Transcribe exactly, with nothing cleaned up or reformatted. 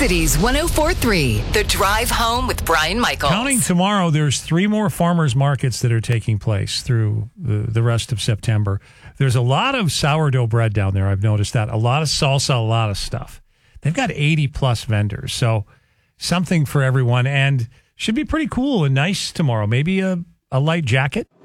Cities one oh four point three, The Drive Home with Brian Michaels. Counting tomorrow, there's three more farmers markets that are taking place through the, the rest of September. There's a lot of sourdough bread down there. I've noticed that. A lot of salsa, a lot of stuff. They've got eighty plus vendors. So something for everyone, and should be pretty cool and nice tomorrow. Maybe a, a light jacket.